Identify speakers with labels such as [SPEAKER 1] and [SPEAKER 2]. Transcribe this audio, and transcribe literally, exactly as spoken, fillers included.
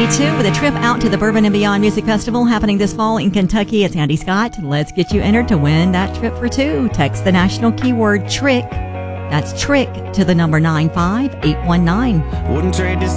[SPEAKER 1] too with a trip out to the Bourbon and Beyond Music Festival happening this fall in Kentucky. It's Andy Scott. Let's get you entered to win that trip for two. Text the national keyword TRICK. That's TRICK to the number nine five eight one nine.
[SPEAKER 2] Wouldn't trade this